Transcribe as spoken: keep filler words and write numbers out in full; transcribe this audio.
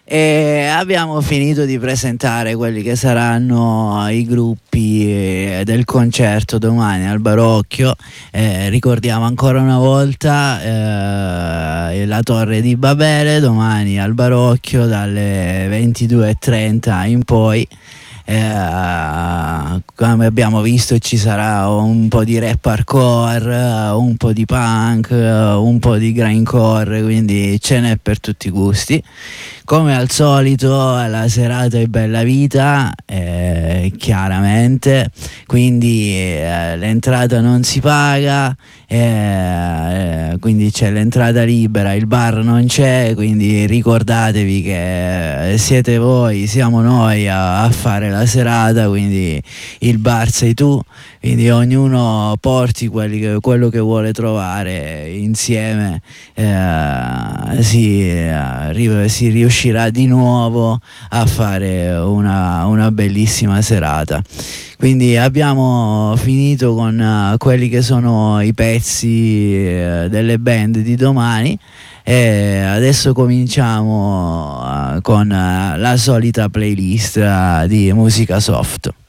E abbiamo finito di presentare quelli che saranno i gruppi eh, del concerto domani al Barocchio. Eh, ricordiamo ancora una volta eh, la Torre di Babele domani al Barocchio dalle ventidue e trenta in poi. Eh, come abbiamo visto ci sarà un po' di rap hardcore, un po' di punk, un po' di grindcore, quindi ce n'è per tutti i gusti. Come al solito la serata è bella vita, eh, chiaramente, quindi eh, l'entrata non si paga, eh, quindi c'è l'entrata libera, il bar non c'è, quindi ricordatevi che siete voi, siamo noi a, a fare la serata, quindi il bar sei tu, quindi ognuno porti quelli che, quello che vuole trovare insieme, eh, si, eh, si riuscirà di nuovo a fare una, una bellissima serata. Quindi abbiamo finito con uh, quelli che sono i pezzi uh, delle band di domani e adesso cominciamo uh, con uh, la solita playlist uh, di musica soft.